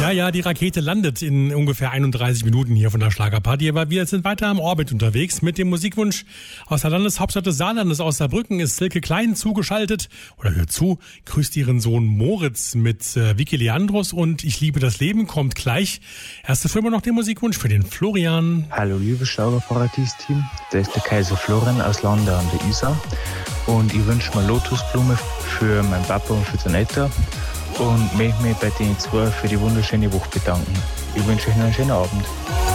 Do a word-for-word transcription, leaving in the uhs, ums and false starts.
Ja, ja, die Rakete landet in ungefähr einunddreißig Minuten hier von der Schlagerparty, aber wir sind weiter am Orbit unterwegs mit dem Musikwunsch aus der Landeshauptstadt des Saarlandes, aus Saarbrücken, ist Silke Klein zugeschaltet oder hört zu, grüßt ihren Sohn Moritz mit äh, Vicky Leandros und Ich liebe das Leben kommt gleich. Erste Firma noch den Musikwunsch für den Florian. Hallo liebes Schlagerparadies-Team, da ist der Kaiser Florian aus Lande an der Isar und ich wünsche mir Lotusblume für meinen Papa und für den Netta. Und möchte mich bei den zwei für die wunderschöne Woche bedanken. Ich wünsche euch noch einen schönen Abend.